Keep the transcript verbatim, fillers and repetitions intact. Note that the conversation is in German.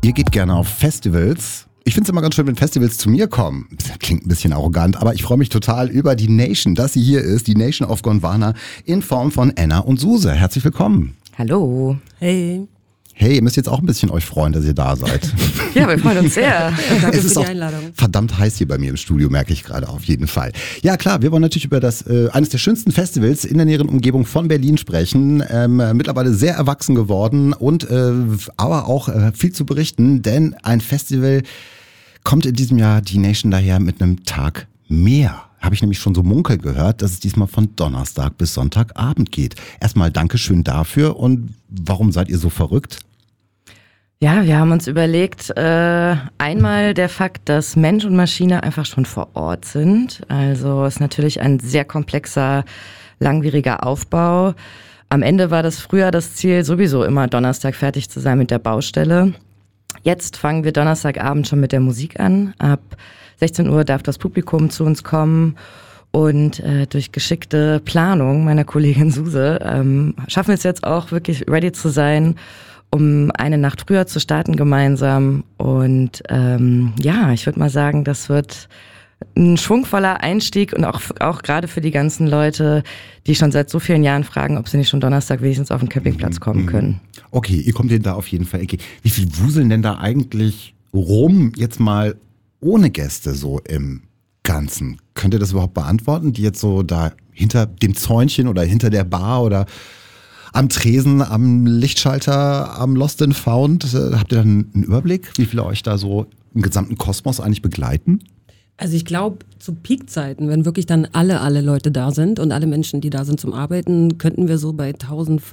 Ihr geht gerne auf Festivals. Ich finde es immer ganz schön, wenn Festivals zu mir kommen. Das klingt ein bisschen arrogant, aber ich freue mich total über die Nation, dass sie hier ist. Die Nation of Gondwana in Form von Anna und Suse. Herzlich willkommen. Hallo. Hey. Hey, ihr müsst jetzt auch ein bisschen euch freuen, dass ihr da seid. Ja, wir freuen uns sehr. Ja, danke Es ist für die auch Einladung. verdammt heiß hier bei mir im Studio, merke ich gerade auf jeden Fall. Ja klar, wir wollen natürlich über das äh, eines der schönsten Festivals in der näheren Umgebung von Berlin sprechen. Ähm, mittlerweile sehr erwachsen geworden und äh, aber auch äh, viel zu berichten, denn ein Festival kommt in diesem Jahr die Nation daher mit einem Tag mehr. Habe ich nämlich schon so munkeln gehört, dass es diesmal von Donnerstag bis Sonntagabend geht. Erstmal Dankeschön dafür. Und warum seid ihr so verrückt? Ja, wir haben uns überlegt, äh, einmal der Fakt, dass Mensch und Maschine einfach schon vor Ort sind. Also ist natürlich ein sehr komplexer, langwieriger Aufbau. Am Ende war das früher das Ziel, sowieso immer Donnerstag fertig zu sein mit der Baustelle. Jetzt fangen wir Donnerstagabend schon mit der Musik an. Ab sechzehn Uhr darf das Publikum zu uns kommen und äh, durch geschickte Planung meiner Kollegin Suse ähm, schaffen wir es jetzt auch wirklich ready zu sein, um eine Nacht früher zu starten gemeinsam. Und ähm, ja, ich würde mal sagen, das wird ein schwungvoller Einstieg und auch, auch gerade für die ganzen Leute, die schon seit so vielen Jahren fragen, ob sie nicht schon Donnerstag wenigstens auf den Campingplatz kommen können. Okay, ihr kommt denn da auf jeden Fall. Okay. Wie viel wuseln denn da eigentlich rum, jetzt mal ohne Gäste so im Ganzen? Könnt ihr das überhaupt beantworten, die jetzt so da hinter dem Zäunchen oder hinter der Bar oder am Tresen, am Lichtschalter, am Lost and Found, äh, habt ihr dann einen Überblick, wie viele euch da so im gesamten Kosmos eigentlich begleiten? Also ich glaube, zu Peakzeiten, wenn wirklich dann alle, alle Leute da sind und alle Menschen, die da sind zum Arbeiten, könnten wir so bei